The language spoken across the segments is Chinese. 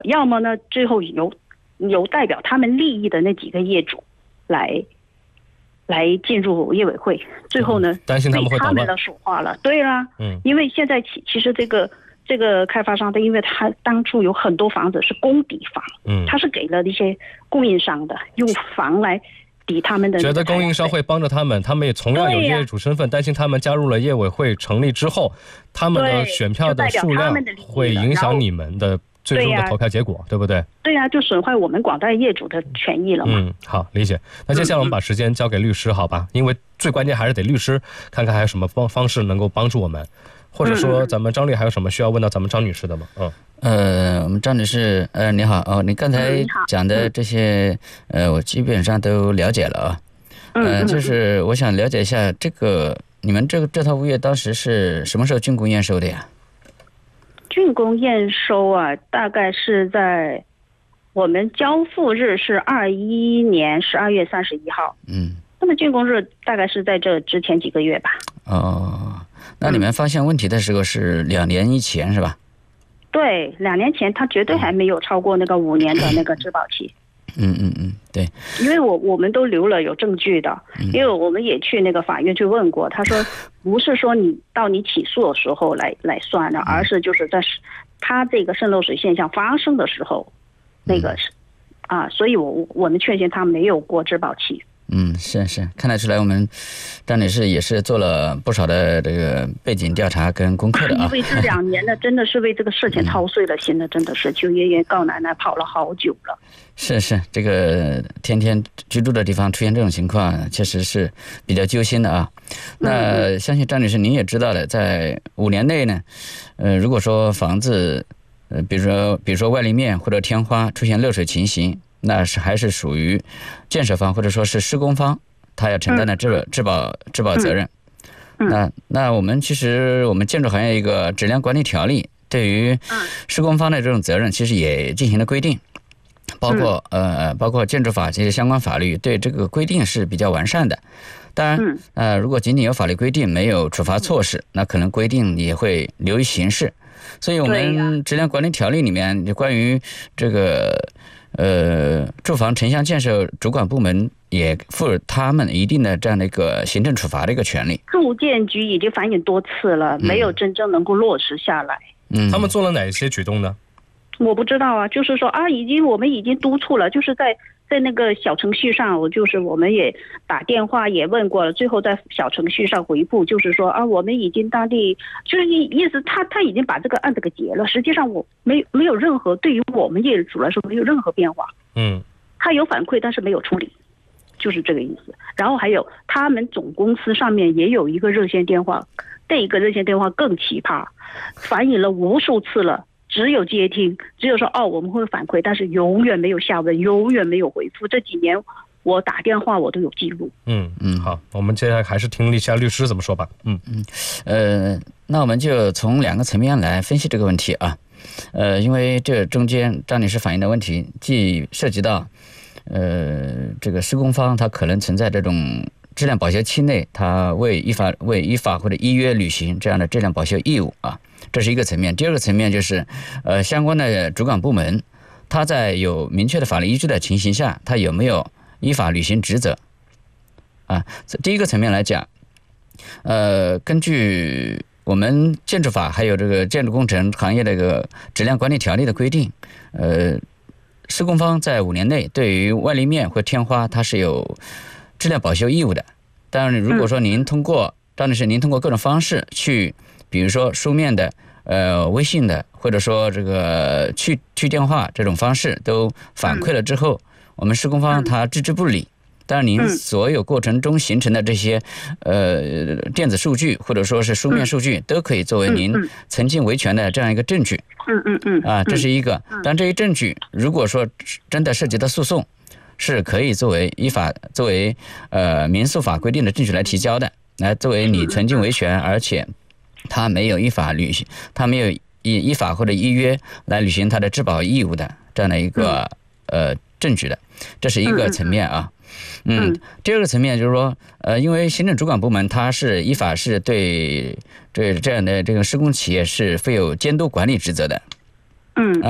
要么呢最后由代表他们利益的那几个业主来进入业委会，最后呢担心他们会捣乱的说话了。对啦，因为现在其实这个开发商的，因为他当初有很多房子是公抵房，他是给了一些供应商的，用房来抵他们的， 觉得供应商会帮着他们，他们也同样有业主身份，担心他们加入了业委会成立之后，他们的选票的数量会影响你们的最终的投票结果， 对不对？ 对呀，就损坏我们广大业主的权益了嘛。 好，理解。那接下来我们把时间交给律师，好吧？因为最关键还是得律师看看还有什么方式能够帮助我们，或者说咱们张律还有什么需要问到咱们张女士的吗？ 我们张女士，你好，你刚才讲的这些，我基本上都了解了啊。就是我想了解一下，你们这套物业当时是什么时候竣工验收的呀？ 竣工验收啊，大概是在我们交付日是21年12月31号。那么竣工日大概是在这之前几个月吧。 那你们发现问题的时候是2年以前是吧？ 对，2年前他绝对还没有超过那个5年的那个质保期。对，因为我们都留了有证据的，因为我们也去那个法院去问过，他说不是说你起诉的时候来算的，而是就是在他这个渗漏水现象发生的时候，那个是所以我们确信他没有过质保期。 是，看得出来我们张女士也是做了不少的这个背景调查跟功课的啊。 因为这2年呢，真的是为这个事情操碎了心的，真的是求爷爷告奶奶跑了好久了。 是，这个天天居住的地方出现这种情况，确实是比较揪心的啊。那相信张女士您也知道了，在5年内呢，如果说房子，比如说外立面或者天花出现漏水情形，那还是属于建设方或者说是施工方他要承担的质保责任。那我们其实我们建筑行业一个质量管理条例对于施工方的这种责任其实也进行了规定，包括建筑法这些相关法律对这个规定是比较完善的。当然如果仅仅有法律规定没有处罚措施，那可能规定也会流于形式。所以我们质量管理条例里面就关于这个住房城乡建设主管部门也赋予他们一定的这样的一个行政处罚的一个权利。 住建局已经反映多次了，没有真正能够落实下来。 他们做了哪些举动呢？ 我不知道啊，就是说我们已经督促了，就是在那个小程序上，我们也打电话也问过了，最后在小程序上回复，就是说我们已经当地就是意思他已经把这个案子给结了，实际上我没有任何，对于我们业主来说没有任何变化。他有反馈但是没有处理，就是这个意思。然后还有他们总公司上面也有一个热线电话，这个热线电话更奇葩，反映了无数次了，只有接听，只有说我们会反馈，但是永远没有下文，永远没有回复。这几年我打电话我都有记录。 好，我们接下来还是听一下律师怎么说吧。 那我们就从2个层面来分析这个问题啊。因为这中间张女士反映的问题既涉及到这个施工方他可能存在这种质量保修期内他未依法或者依约履行这样的质量保修义务啊，这是一个层面。第二个层面就是相关的主管部门他在有明确的法律依据的情形下，他有没有依法履行职责啊？第一个层面来讲，根据我们建筑法还有这个建筑工程行业的一个质量管理条例的规定，施工方在5年内对于外立面或天花它是有质量保修义务的。当然如果说张女士您通过各种方式去，比如说书面的微信的或者说这个去电话这种方式都反馈了之后，我们施工方他置之不理。当然您所有过程中形成的这些电子数据或者说是书面数据都可以作为您曾经维权的这样一个证据。这是一个。但这一证据如果说真的涉及到诉讼，是可以作为民诉法规定的证据来提交的，来作为你曾经维权而且他没有依法履行，他没有依法或者依约来履行他的质保义务的这样的一个证据的。这是一个层面啊。第二个层面就是说，因为行政主管部门它是依法是对这样的这个施工企业是负有监督管理职责的。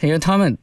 因为他们